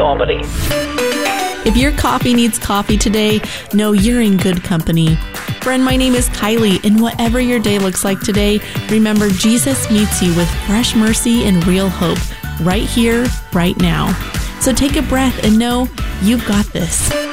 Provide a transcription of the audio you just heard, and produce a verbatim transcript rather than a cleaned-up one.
Albany. If your coffee needs coffee today, know you're in good company. Friend, my name is Kylie, and whatever your day looks like today, remember Jesus meets you with fresh mercy and real hope right here, right now. So take a breath and know you've got this.